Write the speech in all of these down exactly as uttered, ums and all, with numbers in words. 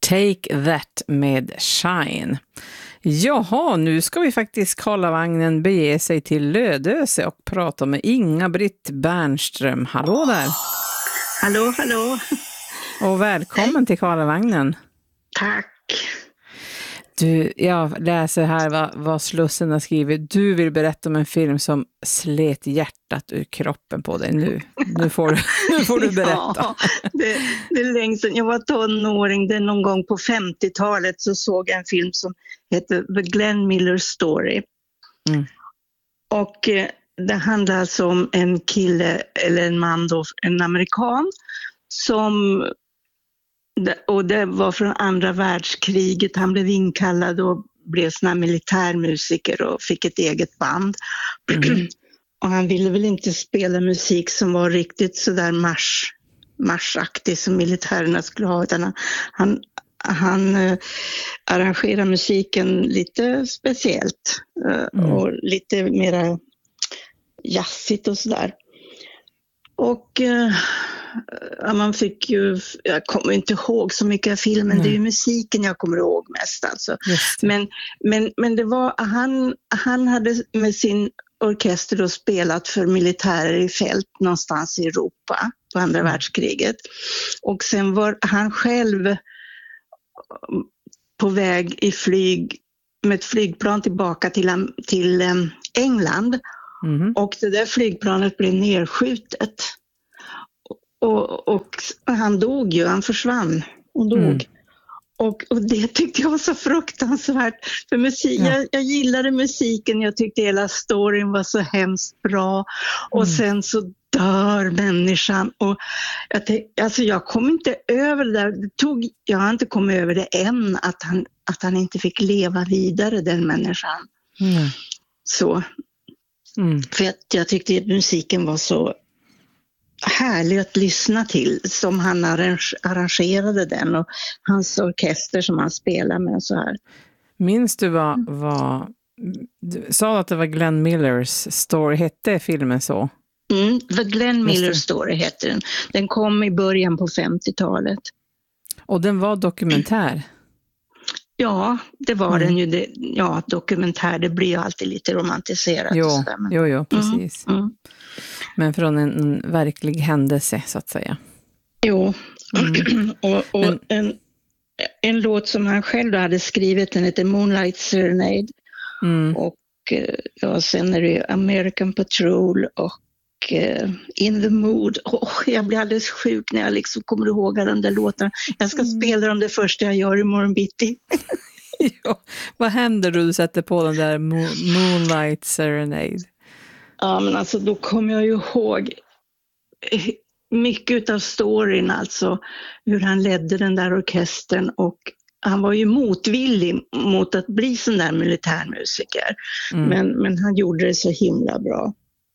Take That med Shine. Jaha, nu ska vi faktiskt Karlavagnen bege sig till Lödöse och prata med Inga-Britt Bernström. Hallå där! Hallå, hallå! Och välkommen Hej. Till Karlavagnen. Tack! Du, jag läser här vad, vad Slussen har skrivit. Du vill berätta om en film som slet hjärtat ur kroppen på dig nu. Nu får du, nu får du berätta. Ja, det, det är länge sedan. Jag var tonåring. Det någon gång på femtiotalet så såg jag en film som heter The Glenn Miller Story. Mm. Och eh, det handlar alltså om en kille, eller en man då, en amerikan, som... Och det var från andra världskriget. Han blev inkallad och blev sån här militärmusiker och fick ett eget band. Mm. Och han ville väl inte spela musik som var riktigt så där marsch, marschaktig som militärerna skulle ha. Utan han, han uh, arrangerade musiken lite speciellt. Uh, mm. Och lite mera jazzigt och sådär. Och... Uh, Ja, man fick ju, jag kommer inte ihåg så mycket av filmen, Nej. Det är ju musiken jag kommer ihåg mest alltså. Men, men, men det var, han, han hade med sin orkester då spelat för militärer i fält någonstans i Europa på andra mm. världskriget. Och sen var han själv på väg i flyg med ett flygplan tillbaka till, till England. Mm. Och det där flygplanet blev nedskjutet. Och, och han dog ju, han försvann och dog. Mm. Och, och det tyckte jag var så fruktansvärt. För musik, ja. jag, jag gillade musiken, jag tyckte hela storyn var så hemskt bra. Och mm. sen så dör människan. Och jag, tänkte, alltså jag kom inte över det där. Det tog, jag har inte kommit över det än, att han, att han inte fick leva vidare, den människan. Mm. Så. Mm. För jag, jag tyckte att musiken var så... härligt att lyssna till, som han arrangerade den och hans orkester som han spelar med så här. Minns du vad, vad du sa att det var Glenn Millers Story, hette filmen så? Mm, The Glenn Miller Story heter den. Den kom i början på femtiotalet. Och den var dokumentär? Ja, det var mm. den ju. Det, ja, dokumentär, det blir ju alltid lite romantiserat. Jo, och sådär, men... jo, jo, precis. Mm, mm. Men från en, en verklig händelse, så att säga. Jo, mm. och, och men... en, en låt som han själv hade skrivit, den heter Moonlight Serenade. Mm. Och ja, sen är det American Patrol och uh, In the Mood. Oh, jag blir alldeles sjuk när jag liksom kommer ihåg den där låten. Jag ska mm. spela dem det första jag gör imorgon bitti. Ja, vad händer då du sätter på den där Mo- Moonlight Serenade? Ja, men alltså då kommer jag ju ihåg mycket av storyn, alltså hur han ledde den där orkestern, och han var ju motvillig mot att bli sån där militärmusiker. Mm. Men, men han gjorde det så himla bra.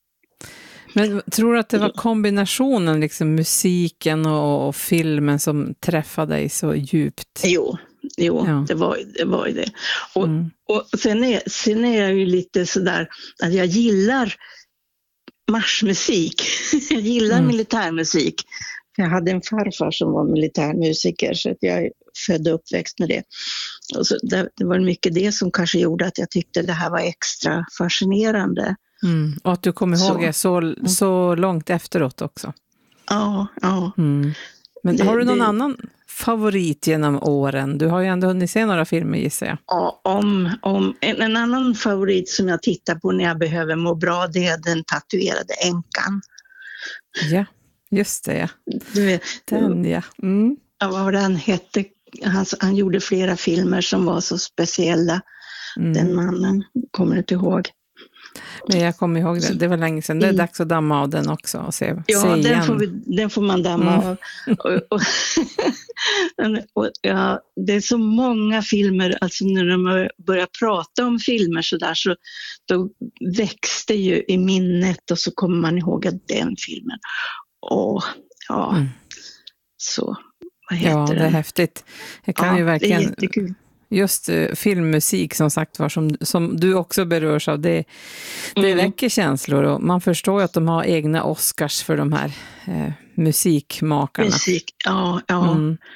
Men tror du att det var kombinationen, liksom musiken och, och filmen, som träffade dig så djupt? Jo, jo ja. det, var, det var ju det. Och, mm. och sen, är, sen är jag ju lite sådär att jag gillar marschmusik. Jag gillar mm. militärmusik. Jag hade en farfar som var militärmusiker, så att jag är född och uppväxt med det. Och så det, det var mycket det som kanske gjorde att jag tyckte det här var extra fascinerande. Mm. Och att du kommer ihåg så. det så, så långt efteråt också. Ja, ja. Mm. Men det, har du någon det, annan favorit genom åren? Du har ju ändå hunnit se några filmer, gissar jag. Ja, om, om, en, en annan favorit som jag tittar på när jag behöver må bra, det är Den tatuerade änkan. Ja, just det, ja. Du vet, den, ja. Mm. Ja, vad var det han hette? Han, han gjorde flera filmer som var så speciella. Mm. Den mannen, kommer du inte ihåg? Men jag kommer ihåg det, det var länge sedan. Det är dags att damma av den också och se, ja, se den igen. Får vi, den får man damma mm. av. Och, och, och, ja, det är så många filmer, alltså när de börjar prata om filmer så där, så då växte ju i minnet, och så kommer man ihåg att den filmen. Och ja, mm. så vad heter ja, det är den? Häftigt. Jag kan ja, ju verkligen... det är jättekul. Just uh, filmmusik, som sagt var, som, som du också berörs av, det, det mm. väcker känslor, och man förstår ju att de har egna Oscars för de här uh, musikmakarna. Musik, ja, ja. Mm.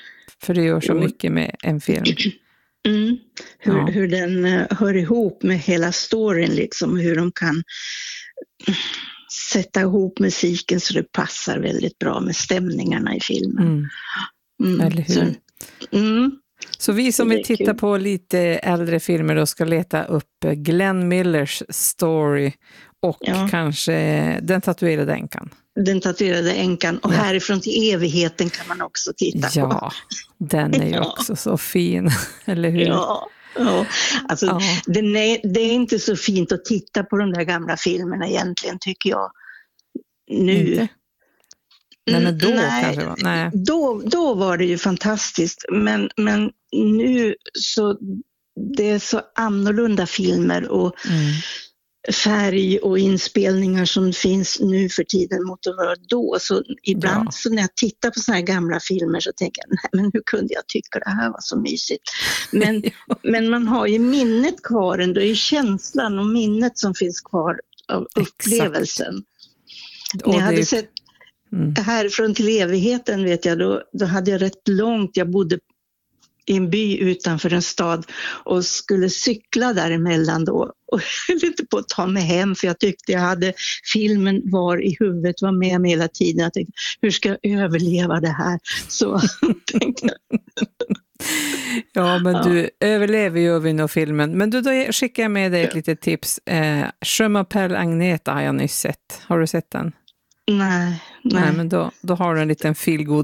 För det gör så Jo. mycket med en film. Mm. Hur, Ja. hur den uh, hör ihop med hela storyn liksom, hur de kan sätta ihop musiken så det passar väldigt bra med stämningarna i filmen. Mm. Mm. Eller hur? Så, mm. Så vi som Så det vill är titta kul. på lite äldre filmer då ska leta upp Glenn Millers Story och Ja. kanske Den tatuerade änkan. Den tatuerade änkan och Ja. Härifrån till evigheten kan man också titta på. Ja, den är ju Ja. också så fin, eller hur? Ja, ja. Alltså, Ja. den är, det är inte så fint att titta på de där gamla filmerna egentligen, tycker jag. Nu. Inte? Nej, men då Mm, nej, kanske var. Nej. Då, då var det ju fantastiskt, men, men nu så det är så annorlunda filmer och Mm. färg och inspelningar som finns nu för tiden mot att vara då. Så ibland Ja. så när jag tittar på såna här gamla filmer så tänker jag, nej men hur kunde jag tycka det här var så mysigt? Men, Ja. men man har ju minnet kvar ändå, det är känslan och minnet som finns kvar av upplevelsen. Och När jag det hade är- sett Mm. Härifrån till evigheten vet jag, då, då hade jag rätt långt, jag bodde i en by utanför en stad och skulle cykla däremellan då och höll inte på att ta mig hem för jag tyckte jag hade filmen var i huvudet, var med mig hela tiden. Jag tänkte, hur ska jag överleva det här? Så tänkte jag. Ja, men Ja. du överlever ju över nog filmen. Men du, då skickar jag med dig ett litet tips. Eh, Je m'appelle Agneta har jag nyss sett. Har du sett den? Nej, nej. Nej, men då, då har du en liten feelgood